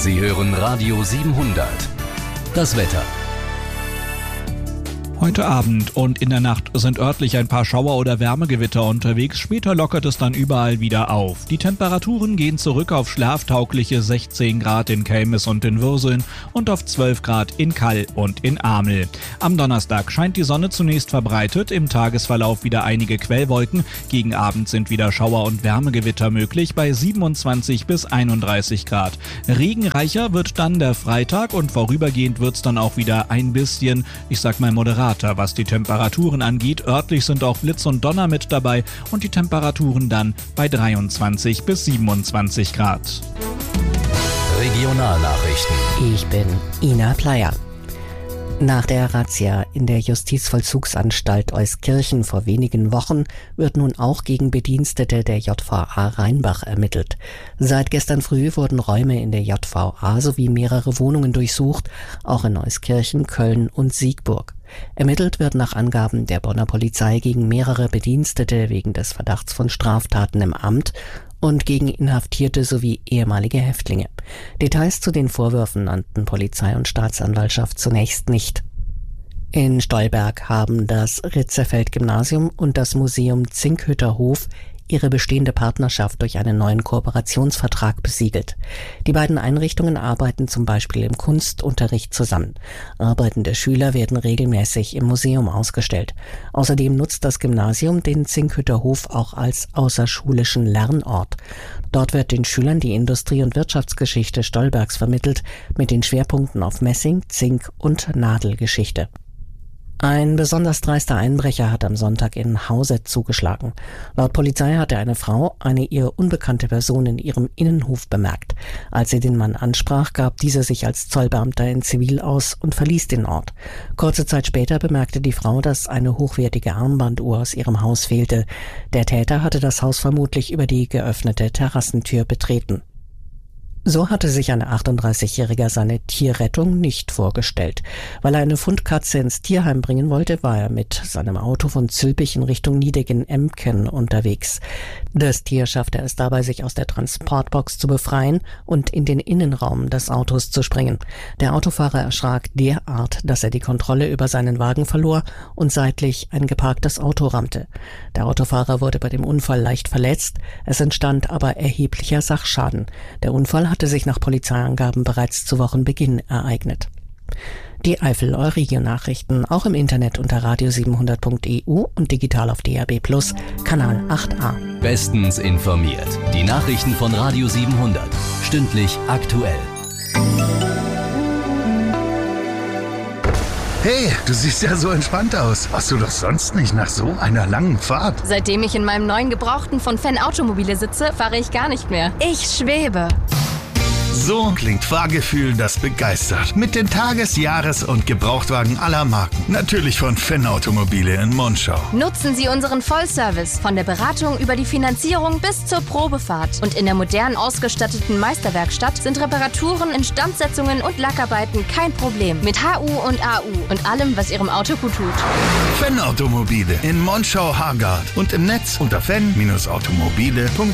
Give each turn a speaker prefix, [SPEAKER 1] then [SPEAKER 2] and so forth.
[SPEAKER 1] Sie hören Radio 700. Das Wetter.
[SPEAKER 2] Heute Abend und in der Nacht sind örtlich ein paar Schauer oder Wärmegewitter unterwegs. Später lockert es dann überall wieder auf. Die Temperaturen gehen zurück auf schlaftaugliche 16 Grad in Kelmis und in Würseln und auf 12 Grad in Kall und in Amel. Am Donnerstag scheint die Sonne zunächst verbreitet, im Tagesverlauf wieder einige Quellwolken. Gegen Abend sind wieder Schauer und Wärmegewitter möglich bei 27 bis 31 Grad. Regenreicher wird dann der Freitag und vorübergehend wird's dann auch wieder ein bisschen, moderat, was die Temperaturen angeht. Örtlich sind auch Blitz und Donner mit dabei und die Temperaturen dann bei 23 bis 27 Grad.
[SPEAKER 1] Regionalnachrichten.
[SPEAKER 3] Ich bin Ina Pleyer. Nach der Razzia in der Justizvollzugsanstalt Euskirchen vor wenigen Wochen wird nun auch gegen Bedienstete der JVA Rheinbach ermittelt. Seit gestern früh wurden Räume in der JVA sowie mehrere Wohnungen durchsucht, auch in Euskirchen, Köln und Siegburg. Ermittelt wird nach Angaben der Bonner Polizei gegen mehrere Bedienstete wegen des Verdachts von Straftaten im Amt und gegen Inhaftierte sowie ehemalige Häftlinge. Details zu den Vorwürfen nannten Polizei und Staatsanwaltschaft zunächst nicht. In Stolberg haben das Ritzerfeld-Gymnasium und das Museum Zinkhütterhof ihre bestehende Partnerschaft durch einen neuen Kooperationsvertrag besiegelt. Die beiden Einrichtungen arbeiten zum Beispiel im Kunstunterricht zusammen. Arbeitende Schüler werden regelmäßig im Museum ausgestellt. Außerdem nutzt das Gymnasium den Zinkhütterhof auch als außerschulischen Lernort. Dort wird den Schülern die Industrie- und Wirtschaftsgeschichte Stolbergs vermittelt, mit den Schwerpunkten auf Messing, Zink und Nadelgeschichte. Ein besonders dreister Einbrecher hat am Sonntag in Hauset zugeschlagen. Laut Polizei hatte eine Frau eine ihr unbekannte Person in ihrem Innenhof bemerkt. Als sie den Mann ansprach, gab dieser sich als Zollbeamter in Zivil aus und verließ den Ort. Kurze Zeit später bemerkte die Frau, dass eine hochwertige Armbanduhr aus ihrem Haus fehlte. Der Täter hatte das Haus vermutlich über die geöffnete Terrassentür betreten. So hatte sich ein 38-Jähriger seine Tierrettung nicht vorgestellt. Weil er eine Fundkatze ins Tierheim bringen wollte, war er mit seinem Auto von Zülpich in Richtung Niedegen-Emken unterwegs. Das Tier schaffte es dabei, sich aus der Transportbox zu befreien und in den Innenraum des Autos zu springen. Der Autofahrer erschrak derart, dass er die Kontrolle über seinen Wagen verlor und seitlich ein geparktes Auto rammte. Der Autofahrer wurde bei dem Unfall leicht verletzt, es entstand aber erheblicher Sachschaden. Der Unfall hatte sich nach Polizeiangaben bereits zu Wochenbeginn ereignet. Die Eifel-Euregio-Nachrichten auch im Internet unter radio700.eu und digital auf DAB+, Kanal 8a.
[SPEAKER 1] Bestens informiert. Die Nachrichten von Radio 700. Stündlich aktuell.
[SPEAKER 4] Hey, du siehst ja so entspannt aus. Warst du doch sonst nicht nach so einer langen Fahrt?
[SPEAKER 5] Seitdem ich in meinem neuen Gebrauchten von Fenn Automobile sitze, fahre ich gar nicht mehr. Ich schwebe.
[SPEAKER 4] So klingt Fahrgefühl, das begeistert. Mit den Tages-, Jahres- und Gebrauchtwagen aller Marken. Natürlich von Fenn Automobile in Monschau.
[SPEAKER 5] Nutzen Sie unseren Vollservice von der Beratung über die Finanzierung bis zur Probefahrt. Und in der modern ausgestatteten Meisterwerkstatt sind Reparaturen, Instandsetzungen und Lackarbeiten kein Problem. Mit HU und AU und allem, was Ihrem Auto gut tut.
[SPEAKER 4] Fenn Automobile in Monschau-Hargard und im Netz unter fenn-automobile.de.